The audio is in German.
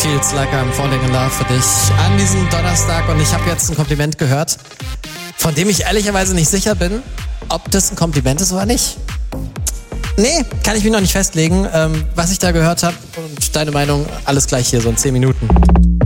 Feels Like I'm Falling in Love für dich an diesem Donnerstag. Und ich habe jetzt ein Kompliment gehört, von dem ich ehrlicherweise nicht sicher bin, ob das ein Kompliment ist oder nicht. Nee, kann ich mich noch nicht festlegen. Was ich da gehört habe und deine Meinung, alles gleich hier, so in 10 Minuten.